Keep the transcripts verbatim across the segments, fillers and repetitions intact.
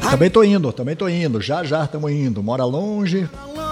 Também tô indo, também tô indo. Já, já estamos indo. Mora longe.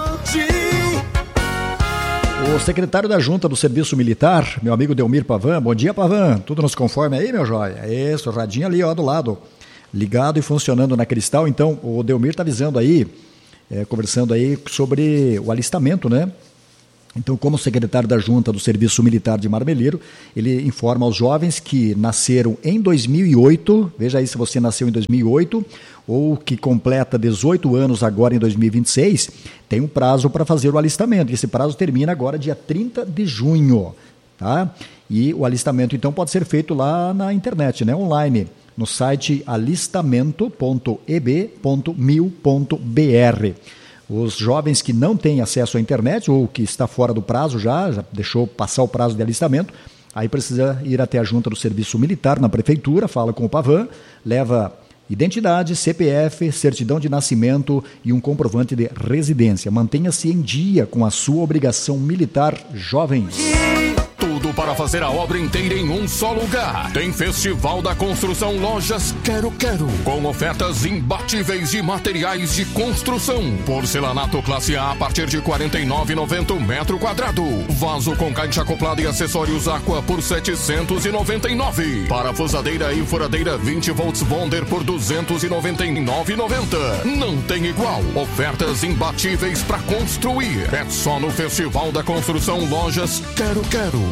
O secretário da Junta do Serviço Militar, meu amigo Delmir Pavan. Bom dia, Pavan. Tudo nos conforme aí, meu joia? Isso, radinho ali, ó, do lado. Ligado e funcionando na Cristal. Então, o Delmir tá avisando aí, é, conversando aí sobre o alistamento, né? Então, como secretário da Junta do Serviço Militar de Marmeleiro, ele informa aos jovens que nasceram em dois mil e oito, veja aí se você nasceu em dois mil e oito, ou que completa dezoito anos agora em dois mil e vinte e seis, tem um prazo para fazer o alistamento. Esse prazo termina agora dia trinta de junho, tá? E o alistamento, então, pode ser feito lá na internet, né? Online, no site alistamento ponto e b ponto mil ponto b r. Os jovens que não têm acesso à internet ou que está fora do prazo já, já deixou passar o prazo de alistamento, aí precisa ir até a Junta do Serviço Militar na Prefeitura, fala com o Pavan, leva identidade, C P F, certidão de nascimento e um comprovante de residência. Mantenha-se em dia com a sua obrigação militar, jovens. Tudo para fazer a obra inteira em um só lugar. Tem Festival da Construção Lojas Quero Quero, com ofertas imbatíveis de materiais de construção. Porcelanato classe A a partir de quarenta e nove reais e noventa centavos metro quadrado. Vaso com caixa acoplada e acessórios Aqua por setecentos e noventa e nove reais. Parafusadeira e furadeira vinte volts Bonder por duzentos e noventa e nove reais e noventa centavos. Não tem igual. Ofertas imbatíveis para construir. É só no Festival da Construção Lojas Quero Quero.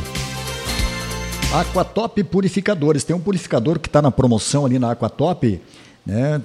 Aquatop Purificadores, tem um purificador que está na promoção ali na Aquatop, né?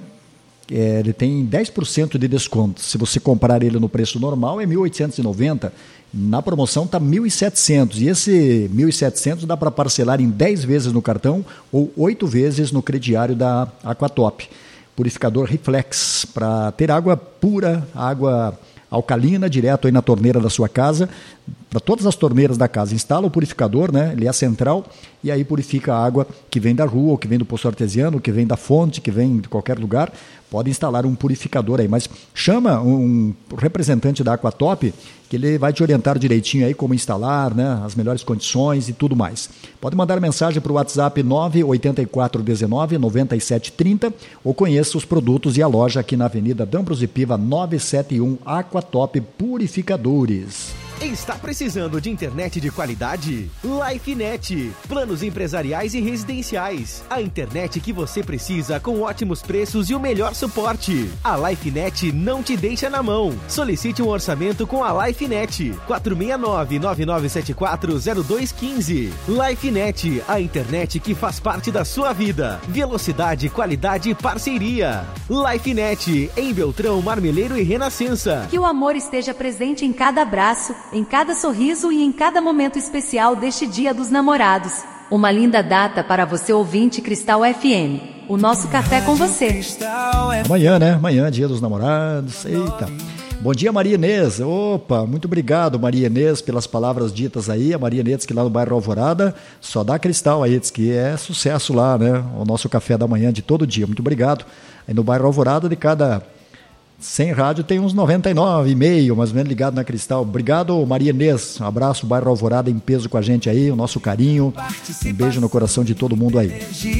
É, ele tem dez por cento de desconto. Se você comprar ele no preço normal é mil oitocentos e noventa reais, na promoção está mil e setecentos reais, e esse mil e setecentos reais dá para parcelar em dez vezes no cartão ou oito vezes no crediário da Aquatop. Purificador Reflex, para ter água pura, água alcalina, direto aí na torneira da sua casa, para todas as torneiras da casa. Instala o purificador, né? Ele é central e aí purifica a água que vem da rua, ou que vem do poço artesiano, ou que vem da fonte, que vem de qualquer lugar. Pode instalar um purificador aí, mas chama um representante da Aquatop que ele vai te orientar direitinho aí como instalar, né? As melhores condições e tudo mais. Pode mandar mensagem para o WhatsApp nove oito quatro um nove nove sete três zero ou conheça os produtos e a loja aqui na Avenida D'Ambrosio Piva novecentos e setenta e um, Aquatop Purificadores. Está precisando de internet de qualidade? LifeNet. Planos empresariais e residenciais. A internet que você precisa com ótimos preços e o melhor suporte. A LifeNet não te deixa na mão. Solicite um orçamento com a LifeNet. quatro seis nove, nove nove sete quatro, zero dois um cinco. LifeNet, a internet que faz parte da sua vida. Velocidade, qualidade e parceria. LifeNet, em Beltrão, Marmeleiro e Renascença. Que o amor esteja presente em cada abraço, em cada sorriso e em cada momento especial deste Dia dos Namorados. Uma linda data para você, ouvinte Cristal F M. O nosso café com você. Amanhã, né? Amanhã, Dia dos Namorados. Eita. Bom dia, Maria Inês. Opa, muito obrigado, Maria Inês, pelas palavras ditas aí. A Maria Inês, que lá no bairro Alvorada, só dá Cristal aí, diz que é sucesso lá, né? O nosso café da manhã de todo dia. Muito obrigado. Aí no bairro Alvorada, de cada sem rádio tem uns noventa e nove e meio, mais ou menos, ligado na Cristal. Obrigado, Maria Inês. Um abraço, bairro Alvorada em peso com a gente aí, o nosso carinho. Um beijo no coração de todo mundo aí.